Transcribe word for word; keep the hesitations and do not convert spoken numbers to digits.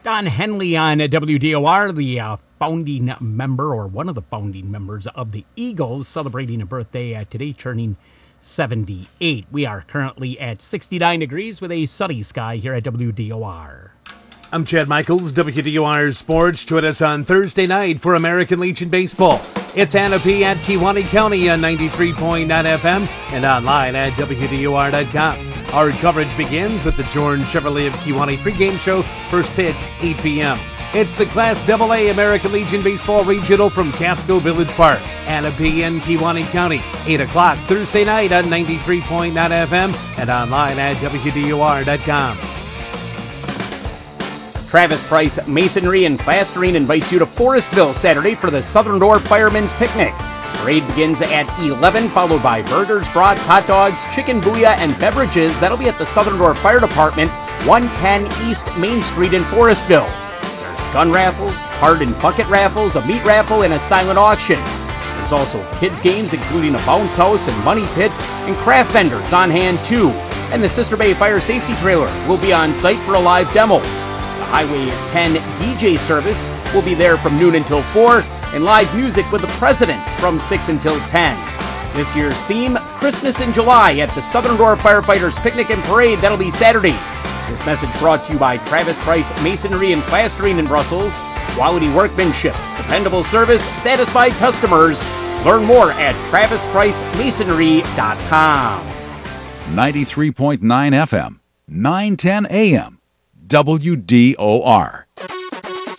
Don Henley on W D O R, the uh, founding member, or one of the founding members of the Eagles, celebrating a birthday uh, today, turning seventy-eight. We are currently at sixty-nine degrees with a sunny sky here at W D O R. I'm Chad Michaels, W D O R Sports. Join us on Thursday night for American Legion Baseball. It's Anna P. at Kewaunee County on ninety-three point nine F M and online at W D O R dot com. Our coverage begins with the Jordan Chevrolet of Kewaunee pregame show, first pitch, eight p.m. It's the Class double A American Legion Baseball Regional from Casco Village Park, Anna P. in Kewaunee County, eight o'clock Thursday night on ninety-three point nine F M and online at W D O R dot com. Travis Price Masonry and Plastering invites you to Forestville Saturday for the Southern Door Firemen's Picnic. Parade begins at eleven, followed by burgers, brats, hot dogs, chicken booyah, and beverages. That'll be at the Southern Door Fire Department, one ten East Main Street in Forestville. There's gun raffles, card and bucket raffles, a meat raffle, and a silent auction. There's also kids' games, including a bounce house and money pit, and craft vendors on hand too. And the Sister Bay Fire Safety Trailer will be on site for a live demo. The Highway ten D J service will be there from noon until four, and live music with the Presidents from six until ten. This year's theme, Christmas in July at the Southern Door Firefighters Picnic and Parade. That'll be Saturday. This message brought to you by Travis Price Masonry and Plastering in Brussels. Quality workmanship, dependable service, satisfied customers. Learn more at travis price masonry dot com. ninety-three point nine F M, nine ten A M, W D O R.